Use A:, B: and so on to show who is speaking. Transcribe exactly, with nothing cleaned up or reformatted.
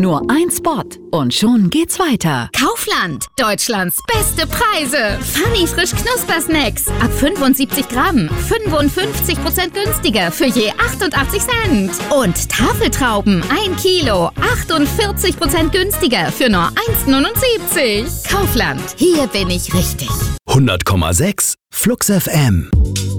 A: Nur ein Spot und schon geht's weiter.
B: Kaufland, Deutschlands beste Preise. Funny frisch Knuspersnacks. Ab fünfundsiebzig Gramm, fünfundfünfzig Prozent günstiger für je achtundachtzig Cent. Und Tafeltrauben, ein Kilo, achtundvierzig Prozent günstiger für nur eins neunundsiebzig. Kaufland, hier bin ich richtig.
C: hundert Komma sechs Flux F M.